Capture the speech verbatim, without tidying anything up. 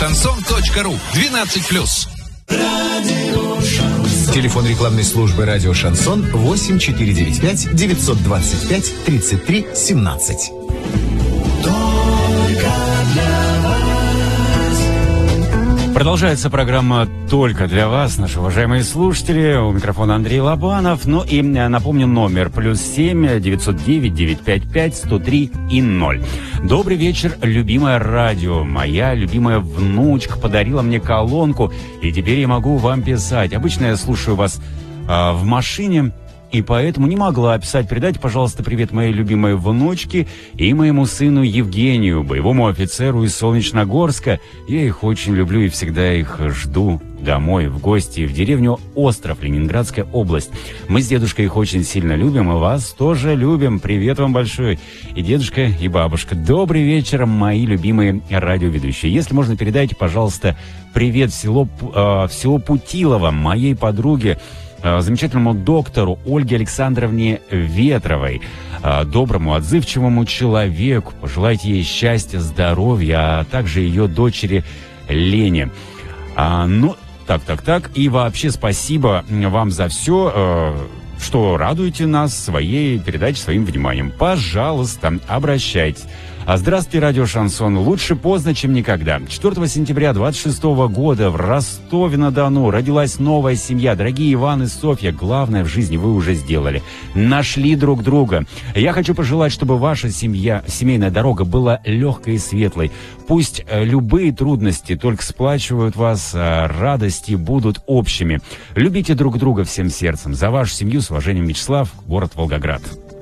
шансон точка ру. двенадцать плюс. Телефон рекламной службы «Радио Шансон» восемь четыре девять пять девятьсот двадцать пять тридцать три семнадцать. Продолжается программа «Только для вас», наши уважаемые слушатели. У микрофона Андрей Лобанов. Ну и напомню номер плюс семь девятьсот девять девятьсот пятьдесят пять сто три и ноль. Добрый вечер, любимое радио. Моя любимая внучка подарила мне колонку, и теперь я могу вам писать. Обычно я слушаю вас а, в машине, и поэтому не могла писать. Передайте, пожалуйста, привет моей любимой внучке и моему сыну Евгению, боевому офицеру из Солнечногорска. Я их очень люблю и всегда их жду домой, в гости, в деревню Остров, Ленинградская область. Мы с дедушкой их очень сильно любим, и вас тоже любим. Привет вам большой. И дедушка, и бабушка. Добрый вечер, мои любимые радиоведущие. Если можно, передайте, пожалуйста, привет в село, э, в село Путилово, моей подруге, замечательному доктору Ольге Александровне Ветровой, доброму, отзывчивому человеку. Пожелайте ей счастья, здоровья, а также ее дочери Лене. А, ну, так, так, так. И вообще спасибо вам за все, что радуете нас своей передачей, своим вниманием. Пожалуйста, обращайтесь. А здравствуйте, радио Шансон. Лучше поздно, чем никогда. четвёртого сентября двадцать шестого года в Ростове-на-Дону родилась новая семья. Дорогие Иван и Софья, главное в жизни вы уже сделали. Нашли друг друга. Я хочу пожелать, чтобы ваша семья, семейная дорога была легкой и светлой. Пусть любые трудности только сплачивают вас, а радости будут общими. Любите друг друга всем сердцем. За вашу семью, с уважением, Вячеслав, город Волгоград.